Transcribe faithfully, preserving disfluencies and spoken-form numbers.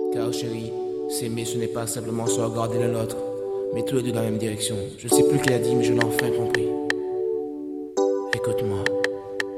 Car chérie, s'aimer ce n'est pas simplement se regarder l'un l'autre, mais tous les deux dans la même direction. Je ne sais plus qui l'a dit, mais je l'ai enfin compris.